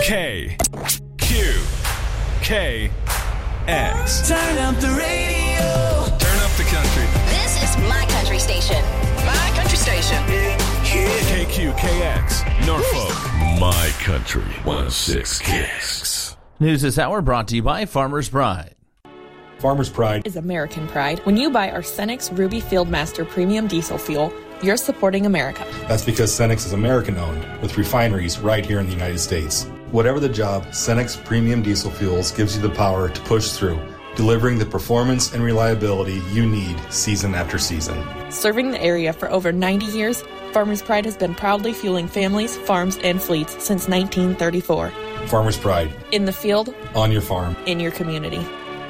KQKX. Turn up the radio. Turn up the country. This is my country station. My country station. KQKX, Norfolk. My Country 106KX. News this hour brought to you by Farmers Pride. Farmers Pride is American pride. When you buy our Cenex Ruby Fieldmaster Premium Diesel Fuel, you're supporting America. That's because Cenex is American-owned, with refineries right here in the United States. Whatever the job, Cenex Premium Diesel Fuels gives you the power to push through, delivering the performance and reliability you need season after season. Serving the area for over 90 years, Farmers Pride has been proudly fueling families, farms, and fleets since 1934. Farmers Pride. In the field. On your farm. In your community.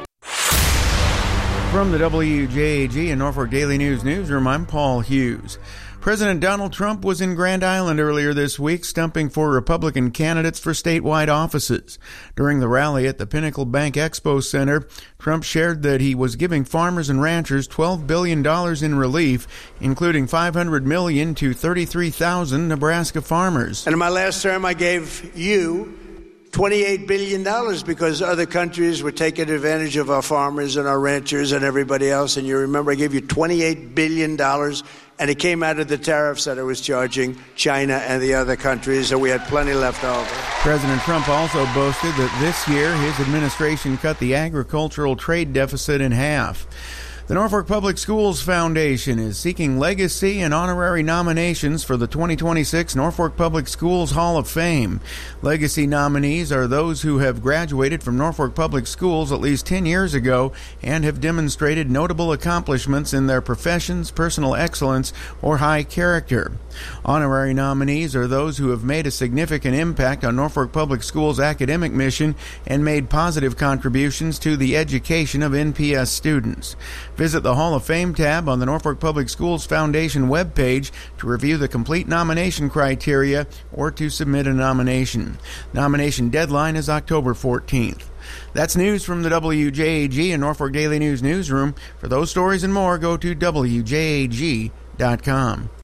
From the WJAG and Norfolk Daily News newsroom, I'm Paul Hughes. President Donald Trump was in Grand Island earlier this week, stumping for Republican candidates for statewide offices. During the rally at the Pinnacle Bank Expo Center, Trump shared that he was giving farmers and ranchers $12 billion in relief, including $500 million to 33,000 Nebraska farmers. And in my last term, I gave you $28 billion because other countries were taking advantage of our farmers and our ranchers and everybody else. And you remember I gave you $28 billion, and it came out of the tariffs that I was charging China and the other countries, and we had plenty left over. President Trump also boasted that this year his administration cut the agricultural trade deficit in half. The Norfolk Public Schools Foundation is seeking legacy and honorary nominations for the 2026 Norfolk Public Schools Hall of Fame. Legacy nominees are those who have graduated from Norfolk Public Schools at least 10 years ago and have demonstrated notable accomplishments in their professions, personal excellence, or high character. Honorary nominees are those who have made a significant impact on Norfolk Public Schools' academic mission and made positive contributions to the education of NPS students. Visit the Hall of Fame tab on the Norfolk Public Schools Foundation webpage to review the complete nomination criteria or to submit a nomination. Nomination deadline is October 14th. That's news from the WJAG and Norfolk Daily News newsroom. For those stories and more, go to WJAG.com.